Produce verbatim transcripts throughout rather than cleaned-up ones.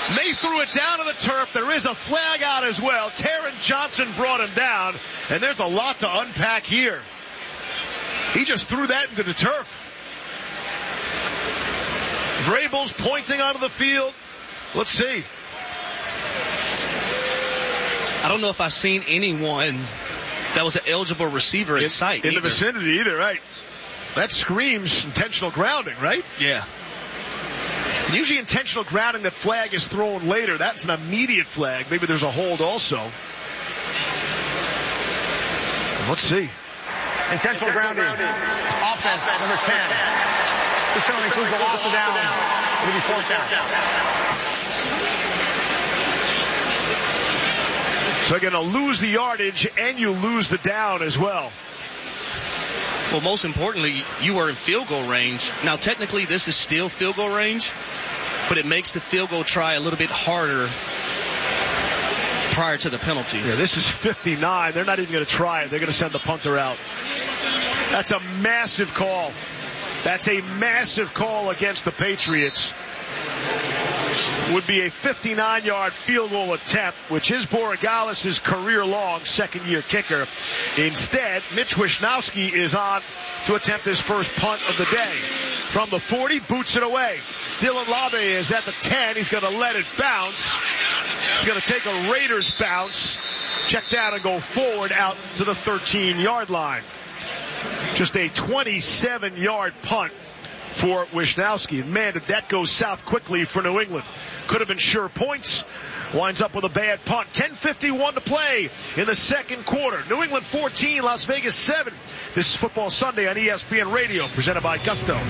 May threw it down to the turf. There is a flag out as well. Taron Johnson brought him down, and there's a lot to unpack here. He just threw that into the turf. Vrabel's pointing onto the field. Let's see. I don't know if I've seen anyone that was an eligible receiver in, in sight. In either. the vicinity either, right. That screams intentional grounding, right? Yeah. Usually intentional grounding, that flag is thrown later. That's an immediate flag. Maybe there's a hold also. Let's see. Intentional, intentional grounding. grounding. Offense, Offense, number ten. This only includes the loss of down. It'll be fourth down. So you're going to lose the yardage and you lose the down as well. Well, most importantly, you were in field goal range. Now, technically, this is still field goal range, but it makes the field goal try a little bit harder prior to the penalty. Yeah, this is fifty-nine. They're not even going to try it. They're going to send the punter out. That's a massive call. That's a massive call against the Patriots. Would be a fifty-nine-yard field goal attempt, which is Borregales' career-long second-year kicker. Instead, Mitch Wishnowsky is on to attempt his first punt of the day. From the forty, boots it away. Dylan Labe is at the ten. He's going to let it bounce. He's going to take a Raiders bounce, check down and go forward out to the thirteen-yard line. Just a twenty-seven-yard punt for Wishnowsky. Man, did that go south quickly for New England. Could have been sure points. Winds up with a bad punt. ten fifty-one to play in the second quarter. New England fourteen, Las Vegas seven. This is Football Sunday on E S P N Radio, presented by Gusto.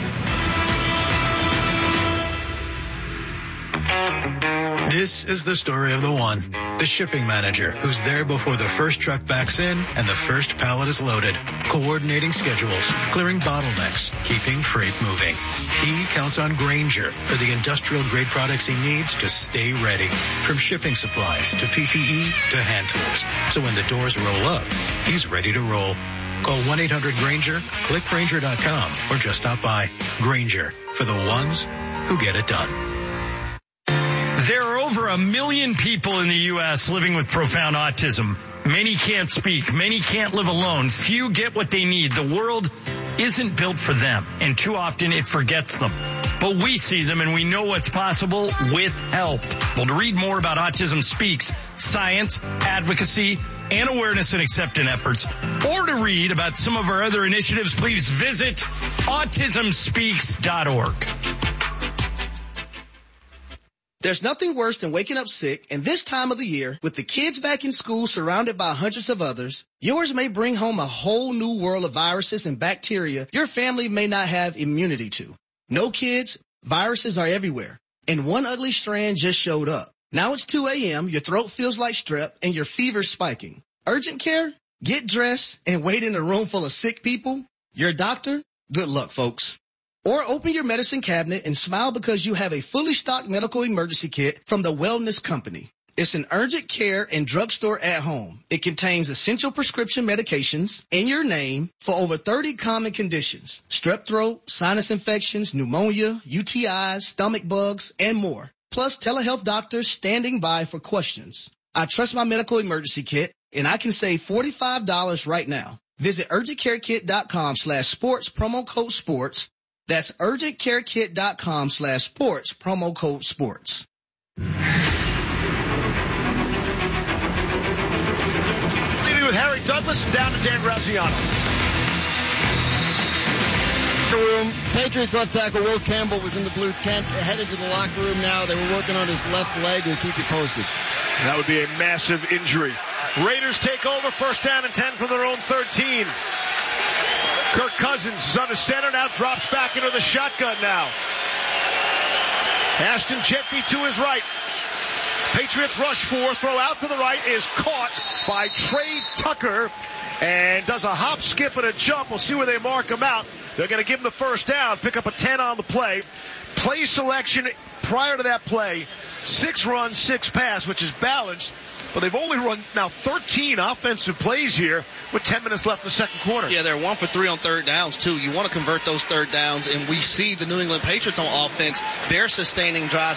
This is the story of the one, the shipping manager, who's there before the first truck backs in and the first pallet is loaded, coordinating schedules, clearing bottlenecks, keeping freight moving. He counts on Grainger for the industrial-grade products he needs to stay ready, from shipping supplies to P P E to hand tools. So when the doors roll up, he's ready to roll. Call one eight hundred Grainger, click Grainger dot com, or just stop by. Grainger, for the ones who get it done. There are over a million people in the U S living with profound autism. Many can't speak. Many can't live alone. Few get what they need. The world isn't built for them, and too often it forgets them. But we see them, and we know what's possible with help. Well, to read more about Autism Speaks, science, advocacy, and awareness and acceptance efforts, or to read about some of our other initiatives, please visit autism speaks dot org. There's nothing worse than waking up sick, and this time of the year, with the kids back in school surrounded by hundreds of others, yours may bring home a whole new world of viruses and bacteria your family may not have immunity to. No, kids, viruses are everywhere, and one ugly strand just showed up. Now it's two a.m., your throat feels like strep, and your fever's spiking. Urgent care? Get dressed and wait in a room full of sick people? Your doctor? Good luck, folks. Or open your medicine cabinet and smile because you have a fully stocked medical emergency kit from the Wellness Company. It's an urgent care and drugstore at home. It contains essential prescription medications in your name for over thirty common conditions: strep throat, sinus infections, pneumonia, U T Is, stomach bugs, and more. Plus telehealth doctors standing by for questions. I trust my medical emergency kit, and I can save forty-five dollars right now. Visit urgentcarekit.com slash sports, promo code sports. That's urgentcarekit.com slash sports, promo code sports. Leading with Harry Douglas and down to Dan Graziano. Room. Patriots left tackle Will Campbell was in the blue tent, headed to the locker room now. They were working on his left leg. We'll keep you posted. That would be a massive injury. Raiders take over, first down and ten from their own thirteen. Kirk Cousins is under center, now drops back into the shotgun now. Ashton Jeanty to his right. Patriots rush four, throw out to the right, is caught by Trey Tucker and does a hop, skip, and a jump. We'll see where they mark him out. They're going to give him the first down, pick up a ten on the play. Play selection prior to that play, six run, six pass, which is balanced. But they've only run now thirteen offensive plays here with ten minutes left in the second quarter. Yeah, they're one for three on third downs, too. You want to convert those third downs, and we see the New England Patriots on offense. They're sustaining drives